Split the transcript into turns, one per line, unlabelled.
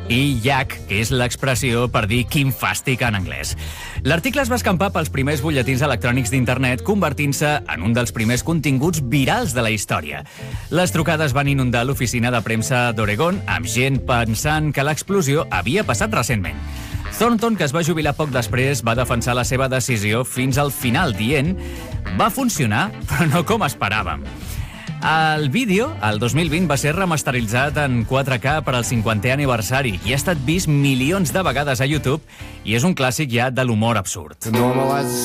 i yak, que és l'expressió per dir quin fàstic en anglès. L'article es va escampar pels primers butlletins electrònics d'internet, convertint-se en un dels primers continguts virals de la història. Les trucades van inundar l'oficina de premsa d'Oregon amb gent pensant que l'explosió havia passat recentment. Thornton, que es va jubilar poc després, va defensar la seva decisió fins al final, dient «Va funcionar, però no com esperàvem». El vídeo, el 2020, va ser remasteritzat en 4K per al 50è aniversari i ha estat vist milions de vegades a YouTube i és un clàssic ja de l'humor absurd.